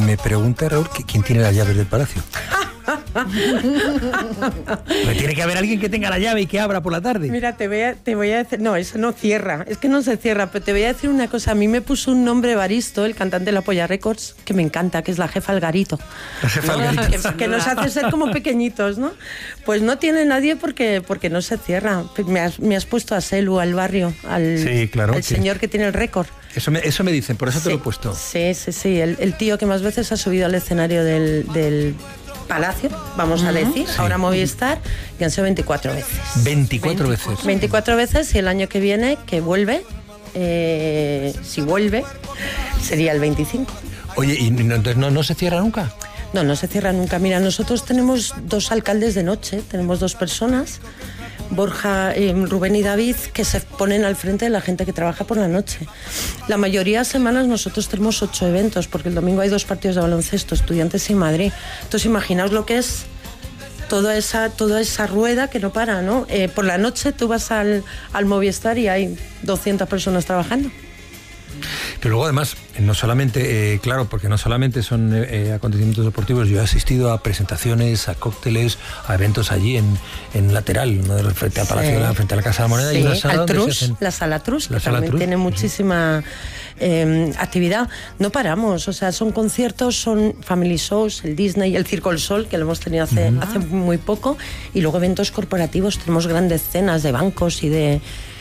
Me pregunta Raúl quién tiene las llaves del palacio. Pues tiene que haber alguien que tenga la llave y que abra por la tarde. Mira, te voy a decir... No, eso no cierra. Es que no se cierra, pero te voy a decir una cosa. A mí me puso un nombre Evaristo, el cantante de La Polla Records, que me encanta, que es la jefa Algarito. La jefa Algarito. Que nos hace ser como pequeñitos, ¿no? Pues no tiene nadie porque no se cierra. Me has puesto a Selu, al barrio, sí, claro, al señor que tiene el récord. Eso me dicen, por eso te lo he puesto. Sí. El tío que más veces ha subido al escenario del Palacio, vamos a decir, ahora Movistar, y han sido 24 veces. 24 veces. 24 veces, y el año que viene, que vuelve, si vuelve, sería el 25. Oye, ¿y entonces no se cierra nunca? No se cierra nunca. Mira, nosotros tenemos 2 alcaldes de noche, tenemos 2 personas, Borja, Rubén y David, que se ponen al frente de la gente que trabaja por la noche. La mayoría de semanas nosotros tenemos 8 eventos, porque el domingo hay 2 partidos de baloncesto, Estudiantes y Madrid. Entonces imaginaos lo que es toda esa rueda que no para, ¿no? Por la noche tú vas al Movistar y hay 200 personas trabajando. Pero luego además, no solamente, claro, porque no solamente son acontecimientos deportivos, yo he asistido a presentaciones, a cócteles, a eventos allí en lateral, ¿no? Frente al Palacio, frente a la Casa de la Moneda. Sí, y una sala la Sala Trus, que también tiene muchísima actividad. No paramos, o sea, son conciertos, son family shows, el Disney, el Circo del Sol, que lo hemos tenido hace muy poco, y luego eventos corporativos, tenemos grandes cenas de bancos y de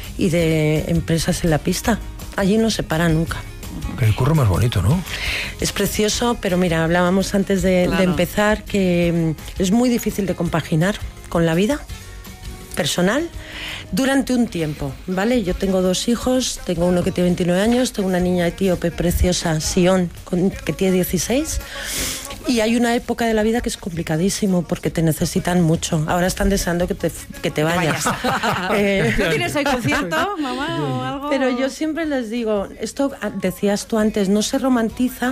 empresas en la pista. Allí no se para nunca. El curro más bonito, ¿no? Es precioso, pero mira, hablábamos antes de empezar que es muy difícil de compaginar con la vida personal durante un tiempo, ¿vale? Yo tengo 2 hijos, tengo uno que tiene 29 años, tengo una niña etíope preciosa, Sion, que tiene 16. Y hay una época de la vida que es complicadísimo porque te necesitan mucho. Ahora están deseando que te vayas. ¿No tienes hoy concierto, mamá, o algo? Pero yo siempre les digo, esto decías tú antes, no se romantiza,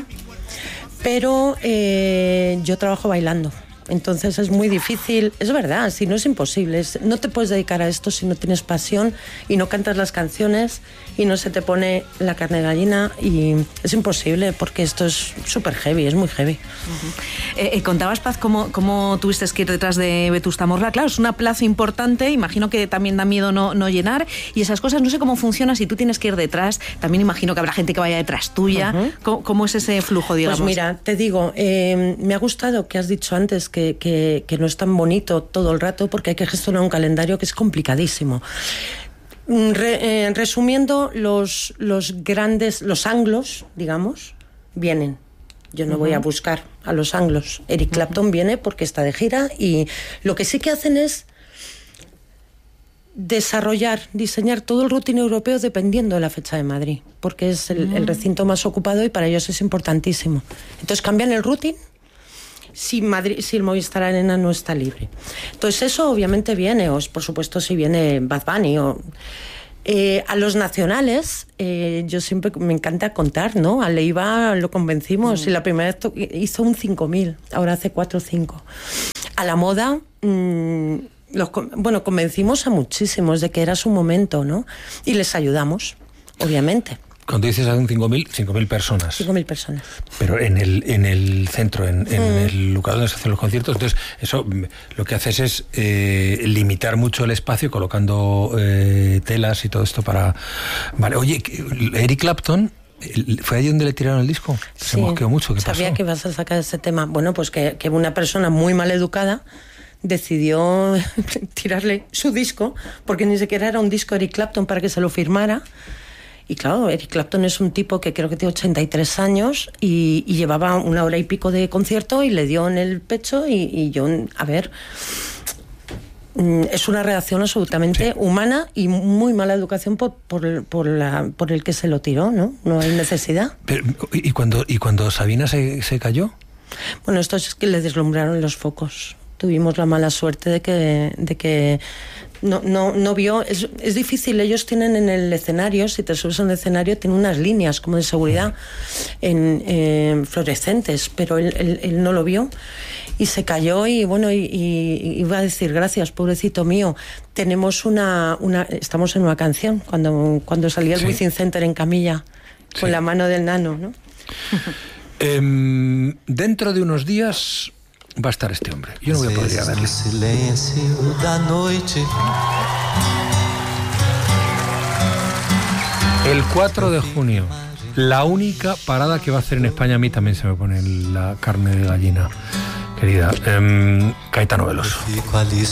pero yo trabajo bailando. Entonces es muy difícil, es verdad, si no es imposible, no te puedes dedicar a esto si no tienes pasión y no cantas las canciones y no se te pone la carne de gallina, y es imposible porque esto es súper heavy, es muy heavy. Contabas, Paz, cómo tuviste que ir detrás de Vetusta Morla. Claro, es una plaza importante, imagino que también da miedo no llenar, y esas cosas, no sé cómo funciona si tú tienes que ir detrás, también imagino que habrá gente que vaya detrás tuya. ¿Cómo es ese flujo, digamos? Pues mira, te digo, me ha gustado que has dicho antes que no es tan bonito todo el rato, porque hay que gestionar un calendario que es complicadísimo. Resumiendo, los grandes, los anglos, digamos, vienen. Yo no voy a buscar a los anglos. Eric Clapton viene porque está de gira, y lo que sí que hacen es diseñar todo el routing europeo dependiendo de la fecha de Madrid, porque es el recinto más ocupado y para ellos es importantísimo. Entonces cambian el routing si el Movistar Arena no está libre. Entonces eso obviamente viene, o por supuesto si viene Bad Bunny o... a los nacionales, yo siempre me encanta contar, ¿no? A Leiva lo convencimos y la primera vez hizo un 5.000, ahora hace 4 o 5. A la moda, convencimos a muchísimos de que era su momento, ¿no? Y les ayudamos, obviamente. Cuando dices a un 5.000 personas. 5.000 personas. Pero en el centro, en el lugar donde se hacen los conciertos. Entonces, eso lo que haces es limitar mucho el espacio, colocando telas y todo esto para... Vale, oye, Eric Clapton... ¿Fue ahí donde le tiraron el disco? Sí, se mosqueó mucho. ¿Qué sabía pasó? que ibas a sacar ese tema. Bueno, pues que una persona muy mal educada decidió tirarle su disco, porque ni siquiera era un disco Eric Clapton para que se lo firmara. Y claro, Eric Clapton es un tipo que creo que tiene 83 años y llevaba 1 hora y pico de concierto y le dio en el pecho y yo, a ver, es una reacción absolutamente humana y muy mala educación por el que se lo tiró, ¿no? No hay necesidad. Pero, ¿y cuando Sabina se cayó? Bueno, esto es que le deslumbraron los focos. Tuvimos la mala suerte de que no vio. Es difícil, ellos tienen en el escenario, si te subes a un escenario, tienen unas líneas como de seguridad en fluorescentes, pero él no lo vio y se cayó y bueno, y iba a decir gracias, pobrecito mío. Tenemos estamos en una canción cuando salía el Within Center en camilla con la mano del nano, ¿no? Dentro de unos días va a estar este hombre. Yo no voy a poder ir a verle. El 4 de junio, la única parada que va a hacer en España, a mí también se me pone la carne de gallina, querida. Caetano Veloso.